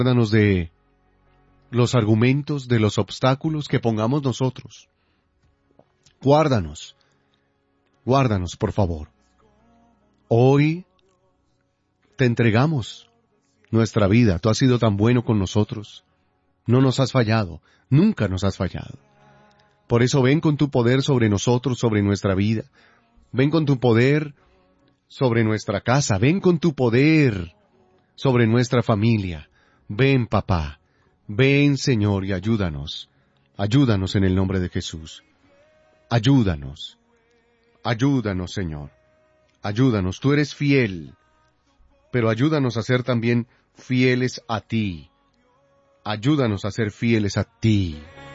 Guárdanos de los argumentos, de los obstáculos que pongamos nosotros. Guárdanos, guárdanos, por favor. Hoy te entregamos nuestra vida. Tú has sido tan bueno con nosotros. No nos has fallado, nunca nos has fallado. Por eso ven con tu poder sobre nosotros, sobre nuestra vida. Ven con tu poder sobre nuestra casa. Ven con tu poder sobre nuestra familia. Ven, papá. Ven, Señor, y ayúdanos. Ayúdanos en el nombre de Jesús. Ayúdanos. Ayúdanos, Señor. Ayúdanos. Tú eres fiel. Pero ayúdanos a ser también fieles a ti. Ayúdanos a ser fieles a ti.